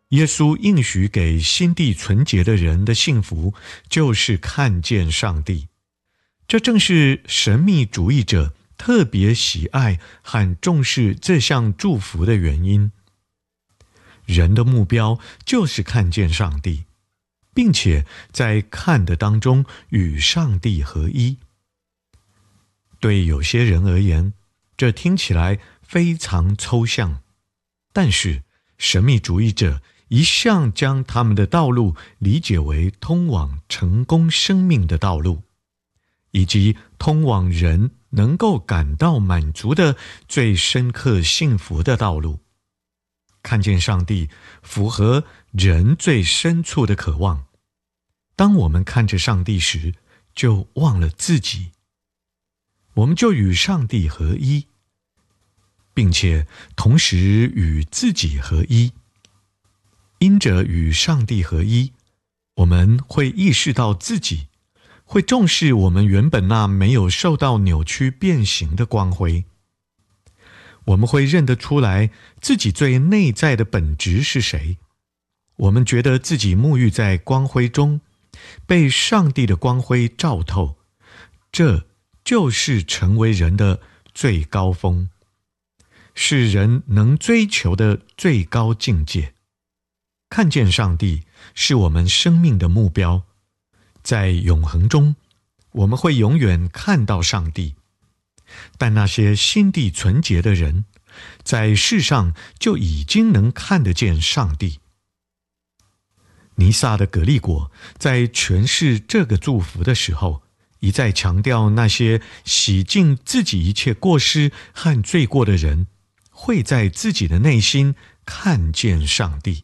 耶稣应许给心地纯洁的人的幸福，就是看见上帝。这正是神秘主义者特别喜爱和重视这项祝福的原因。人的目标就是看见上帝，并且在看的当中与上帝合一。对有些人而言，这听起来非常抽象，但是神秘主义者一向将他们的道路理解为通往成功生命的道路，以及通往人能够感到满足的最深刻幸福的道路。看见上帝符合人最深处的渴望。当我们看着上帝时，就忘了自己，我们就与上帝合一，并且同时与自己合一。因着与上帝合一，我们会意识到自己，会重视我们原本那没有受到扭曲变形的光辉。我们会认得出来自己最内在的本质是谁。我们觉得自己沐浴在光辉中，被上帝的光辉照透，这就是成为人的最高峰，是人能追求的最高境界。看见上帝是我们生命的目标，在永恒中，我们会永远看到上帝。但那些心地纯洁的人，在世上就已经能看得见上帝。尼撒的葛利果在诠释这个祝福的时候，一再强调那些洗净自己一切过失和罪过的人，会在自己的内心看见上帝。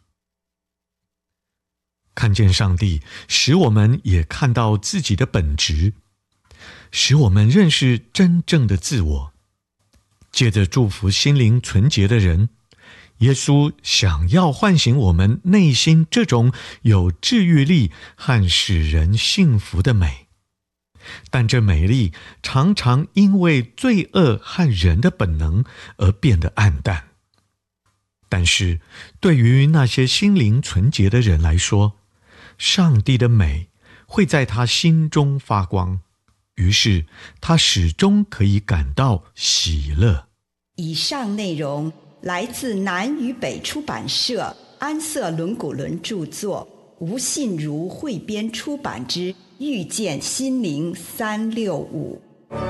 看见上帝，使我们也看到自己的本质，使我们认识真正的自我。借着祝福心灵纯洁的人，耶稣想要唤醒我们内心这种有治愈力和使人幸福的美。但这美丽常常因为罪恶和人的本能而变得暗淡。但是对于那些心灵纯洁的人来说，上帝的美会在他心中发光，于是他始终可以感到喜乐。 以上内容来自南与北出版社安瑟伦古伦著作，吴信如汇编出版之《遇见心灵365》。